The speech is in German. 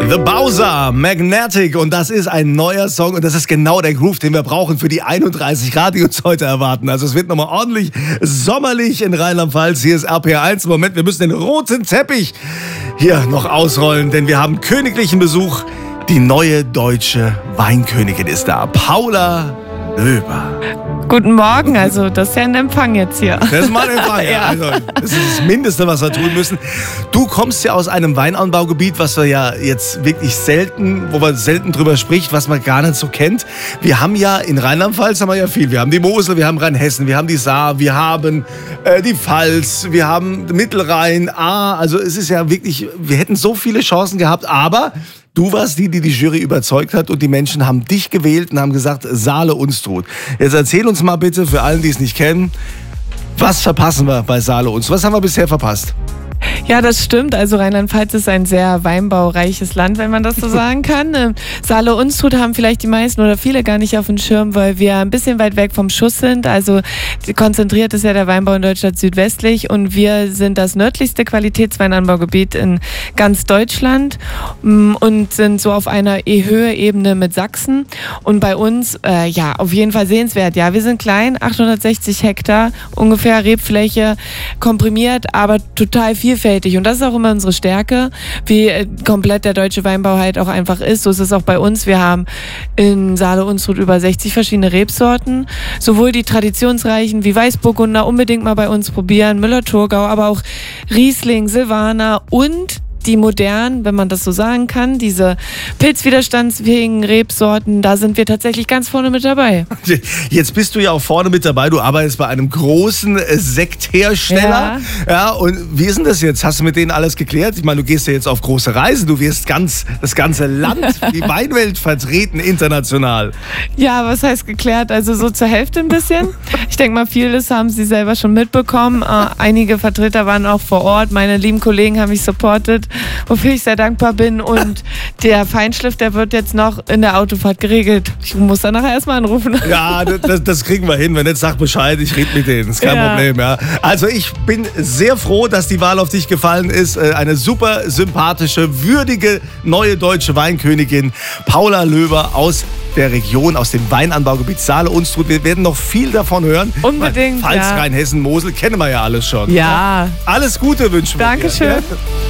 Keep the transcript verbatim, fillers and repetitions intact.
The Bowser, Magnetic, und das ist ein neuer Song und das ist genau der Groove, den wir brauchen für die einunddreißig Grad, die uns heute erwarten. Also es wird nochmal ordentlich sommerlich in Rheinland-Pfalz. Hier ist R P R eins. Moment, wir müssen den roten Teppich hier noch ausrollen, denn wir haben königlichen Besuch. Die neue deutsche Weinkönigin ist da, Paula Löber. Guten Morgen, also das ist ja ein Empfang jetzt hier. Das ist mal ein Empfang, ja. Also, das ist das Mindeste, was wir tun müssen. Du kommst ja aus einem Weinanbaugebiet, was wir ja jetzt wirklich selten, wo man selten drüber spricht, was man gar nicht so kennt. Wir haben ja in Rheinland-Pfalz haben wir ja viel. Wir haben die Mosel, wir haben Rheinhessen, wir haben die Saar, wir haben äh, die Pfalz, wir haben Mittelrhein, A. Also es ist ja wirklich, wir hätten so viele Chancen gehabt, aber du warst die, die die Jury überzeugt hat und die Menschen haben dich gewählt und haben gesagt, Saale Unstrut. Jetzt erzähl uns mal bitte, für alle, die es nicht kennen, was verpassen wir bei Saale Unstrut? Was haben wir bisher verpasst? Ja, das stimmt. Also Rheinland-Pfalz ist ein sehr weinbaureiches Land, wenn man das so sagen kann. Saale Unstrut haben vielleicht die meisten oder viele gar nicht auf dem Schirm, weil wir ein bisschen weit weg vom Schuss sind. Also konzentriert ist ja der Weinbau in Deutschland südwestlich und wir sind das nördlichste Qualitätsweinanbaugebiet in ganz Deutschland und sind so auf einer Höhe-Ebene mit Sachsen. Und bei uns, äh, ja, auf jeden Fall sehenswert. Ja, wir sind klein, achthundertsechzig Hektar ungefähr Rebfläche, komprimiert, aber total vielfältig. Und das ist auch immer unsere Stärke, wie komplett der deutsche Weinbau halt auch einfach ist. So ist es auch bei uns. Wir haben in Saale Unstrut über sechzig verschiedene Rebsorten. Sowohl die traditionsreichen wie Weißburgunder, unbedingt mal bei uns probieren, Müller-Thurgau, aber auch Riesling, Silvaner und die modernen, wenn man das so sagen kann, diese pilzwiderstandsfähigen Rebsorten, da sind wir tatsächlich ganz vorne mit dabei. Jetzt bist du ja auch vorne mit dabei, du arbeitest bei einem großen Sekthersteller. Ja. Ja, und wie ist denn das jetzt? Hast du mit denen alles geklärt? Ich meine, du gehst ja jetzt auf große Reisen, du wirst ganz das ganze Land, die Weinwelt vertreten international. Ja, was heißt geklärt? Also so zur Hälfte ein bisschen. Ich denke mal, vieles haben sie selber schon mitbekommen. Äh, einige Vertreter waren auch vor Ort, meine lieben Kollegen haben mich supportet, wofür ich sehr dankbar bin. Und der Feinschliff, der wird jetzt noch in der Autofahrt geregelt. Ich muss dann nachher erstmal anrufen. Ja, das, das kriegen wir hin. Wenn nicht, sag Bescheid, ich rede mit denen. Das ist kein ja. Problem. Ja. Also ich bin sehr froh, dass die Wahl auf dich gefallen ist. Eine super sympathische, würdige neue deutsche Weinkönigin Paula Löber aus der Region, aus dem Weinanbaugebiet Saale Unstrut. Wir werden noch viel davon hören. Unbedingt, Pfalz, ja. Rheinhessen, Mosel, kennen wir ja alles schon. Ja. Alles Gute wünschen wir dir. Dankeschön. Ja.